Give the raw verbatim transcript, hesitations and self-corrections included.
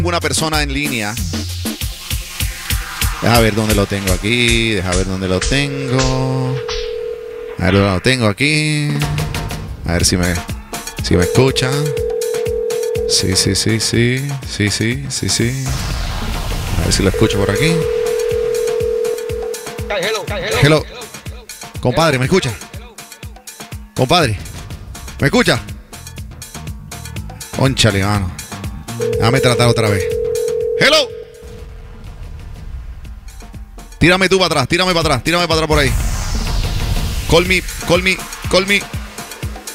una persona en línea. Deja ver dónde lo tengo aquí. Deja ver dónde lo tengo. A ver dónde lo tengo aquí. A ver si me, si me escucha. Sí, sí, sí, sí. Sí, sí, sí, sí. A ver si lo escucho por aquí. Hello. Compadre, ¿me escucha? Compadre, ¿me escucha? Cónchale, mano. Déjame tratar otra vez. Hello. Tírame tú para atrás, tírame para atrás, tírame para atrás por ahí. Call me, call me, call me.